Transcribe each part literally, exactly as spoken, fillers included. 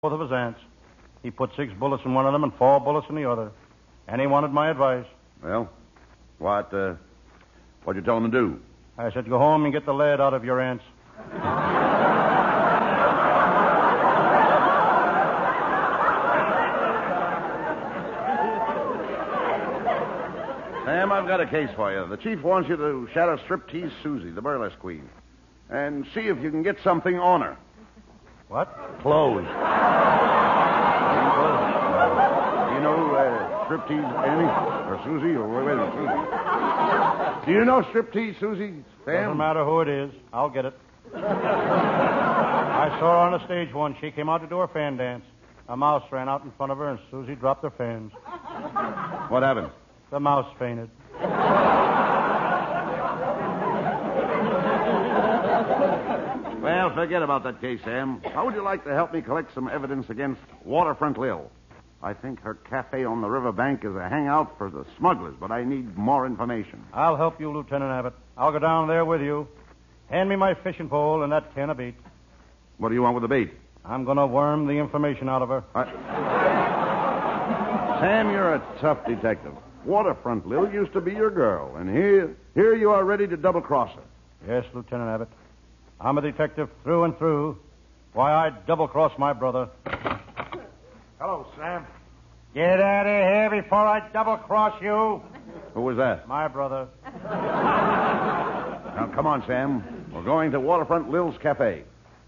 both of his aunts. He put six bullets in one of them and four bullets in the other. And he wanted my advice. Well, what, uh, what'd you tell him to do? I said, go home and get the lead out of your aunts. Sam, I've got a case for you. The chief wants you to shadow Striptease Susie, the burlesque queen, and see if you can get something on her. What? Clothes. You know uh, Striptease Annie? Or Susie? Or wait a minute, Susie. Do you know Striptease Susie, Sam? Doesn't matter who it is. I'll get it. I saw her on the stage once. She came out to do her fan dance. A mouse ran out in front of her, and Susie dropped her fans. What happened? The mouse fainted. Well, forget about that case, Sam. How would you like to help me collect some evidence against Waterfront Lil? I think her cafe on the riverbank is a hangout for the smugglers, but I need more information. I'll help you, Lieutenant Abbott. I'll go down there with you. Hand me my fishing pole and that can of bait. What do you want with the bait? I'm going to worm the information out of her. I... Sam, you're a tough detective. Waterfront Lil used to be your girl, and here, here you are ready to double-cross her. Yes, Lieutenant Abbott. I'm a detective through and through. Why, I'd double-cross my brother. Hello, Sam. Get out of here before I double-cross you. Who was that? My brother. Now, come on, Sam. We're going to Waterfront Lil's cafe.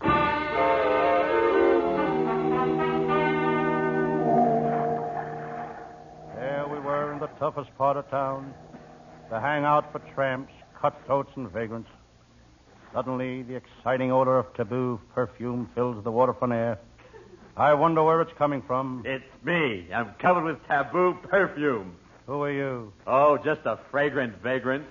There we were in the toughest part of town. The hangout for tramps, cutthroats, and vagrants. Suddenly, the exciting odor of taboo perfume fills the waterfront air. I wonder where it's coming from. It's me. I'm covered with taboo perfume. Who are you? Oh, just a fragrant vagrant.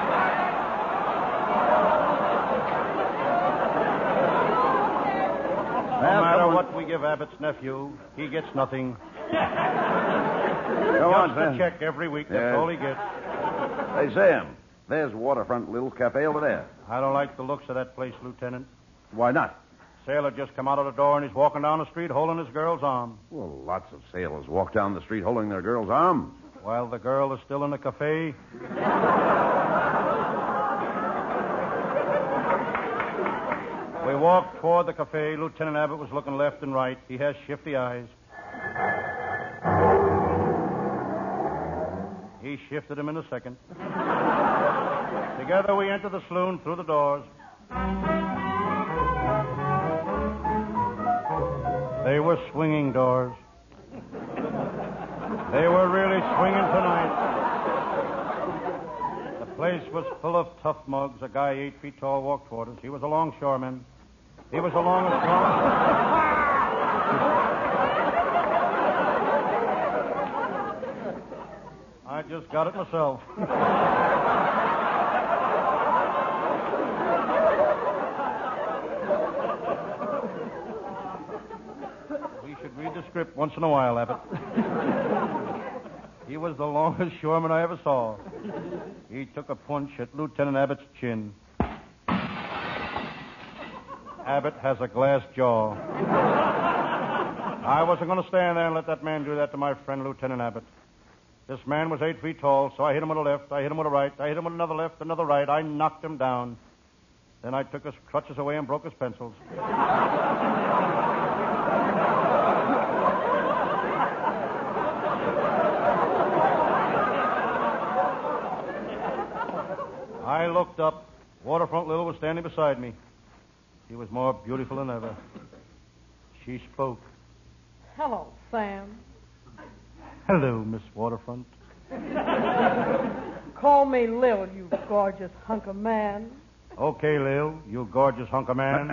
No matter what we give Abbott's nephew, he gets nothing. Come on, Just Sam. a check every week. That's Yeah. all he gets. Hey, Sam, there's Waterfront Lil's cafe over there. I don't like the looks of that place, Lieutenant. Why not? Sailor just come out of the door and he's walking down the street holding his girl's arm. Well, lots of sailors walk down the street holding their girl's arm. While the girl is still in the cafe. We walked toward the cafe. Lieutenant Abbott was looking left and right. He has shifty eyes. He shifted him in a second. Together we entered the saloon through the doors. They were swinging doors. They were really swinging tonight. The place was full of tough mugs. A guy eight feet tall walked toward us. He was a longshoreman. He was a longshoreman. I just got it myself. We should read the script once in a while, Abbott. He was the longest shoreman I ever saw. He took a punch at Lieutenant Abbott's chin. Abbott has a glass jaw. I wasn't going to stand there and let that man do that to my friend Lieutenant Abbott. This man was eight feet tall, so I hit him with a left, I hit him with a right, I hit him with another left, another right. I knocked him down. Then I took his crutches away and broke his pencils. I looked up. Waterfront Lil was standing beside me. She was more beautiful than ever. She spoke. Hello, Sam. Hello, Miss Waterfront. Call me Lil, you gorgeous hunk of man. Okay, Lil, you gorgeous hunk of man.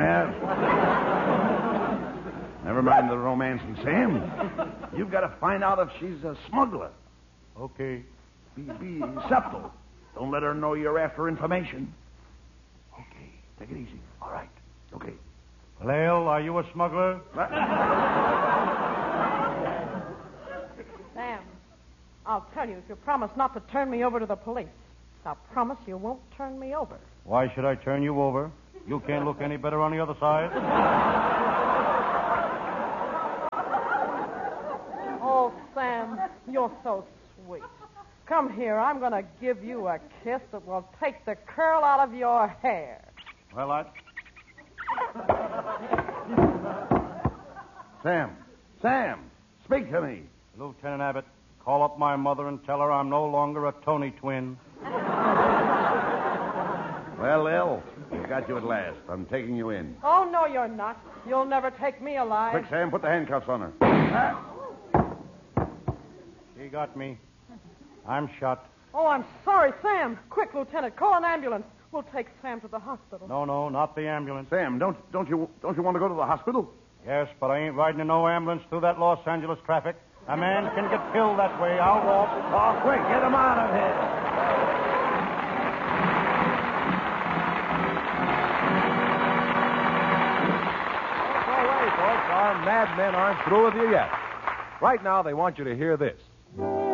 Never mind the romancing, Sam. You've got to find out if she's a smuggler. Okay. Be, be subtle. Don't let her know you're after information. Okay, take it easy. All right. Okay. Lil, are you a smuggler? Sam, I'll tell you if you promise not to turn me over to the police. I'll promise you won't turn me over. Why should I turn you over? You can't look any better on the other side. you're so sweet. Come here. I'm going to give you a kiss that will take the curl out of your hair. Well, I... Sam. Sam, speak to me. Lieutenant Abbott, call up my mother and tell her I'm no longer a Tony twin. Well, Lil, we've got you at last. I'm taking you in. Oh, no, you're not. You'll never take me alive. Quick, Sam, put the handcuffs on her. She got me. I'm shot. Oh, I'm sorry, Sam. Quick, Lieutenant, call an ambulance. We'll take Sam to the hospital. No, no, not the ambulance. Sam, don't don't you don't you want to go to the hospital? Yes, but I ain't riding in no ambulance through that Los Angeles traffic. A man can get killed that way. I'll walk. Oh, quick, get him out of here. Don't worry, folks. Our madmen aren't through with you yet. Right now, they want you to hear this.